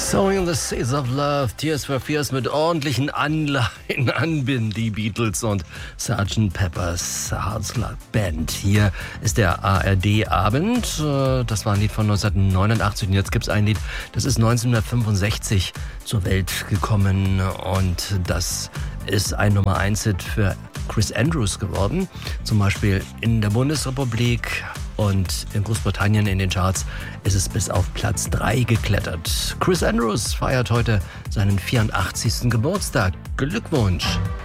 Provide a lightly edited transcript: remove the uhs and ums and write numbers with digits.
Sowing the Seas of Love, Tears for Fears mit ordentlichen Anleihen an die Beatles und Sgt. Pepper's Lonely Band. Hier ist der ARD-Abend. Das war ein Lied von 1989 und jetzt gibt es ein Lied, das ist 1965 zur Welt gekommen und das ist ein Nummer-1-Hit für Chris Andrews geworden. Zum Beispiel in der Bundesrepublik und in Großbritannien in den Charts ist es bis auf Platz 3 geklettert. Chris Andrews feiert heute seinen 84. Geburtstag. Glückwunsch!